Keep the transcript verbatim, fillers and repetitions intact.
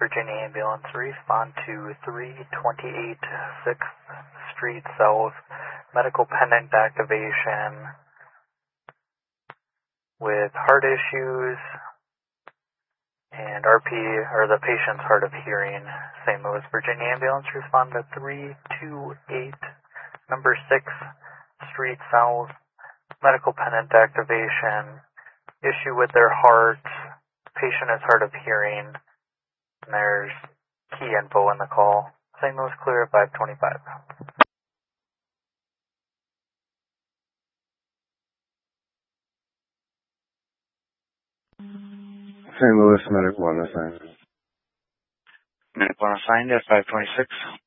Virginia Ambulance, respond to three twenty-eight sixth Street South, medical pendant activation with heart issues and R P, or the patient's hard of hearing. Saint Louis, Virginia Ambulance, respond to three two eight number sixth Street South, medical pendant activation, issue with their heart, patient is hard of hearing, and there's key info in the call. Saint Louis clear at five twenty-five. Saint Louis, Medic one assigned. Medic one assigned at five twenty-six.